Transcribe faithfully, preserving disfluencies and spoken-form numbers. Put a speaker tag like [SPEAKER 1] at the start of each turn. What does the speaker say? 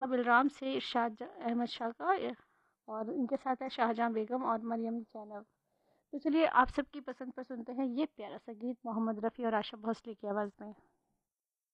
[SPEAKER 1] बिलराम से इरशाद अहमद शाह का, और इनके साथ है शाहजहां बेगम और मरियम जैनब। तो चलिए आप सबकी पसंद पर सुनते हैं ये प्यारा सा गीत मोहम्मद रफ़ी और आशा भोसले की आवाज़ में।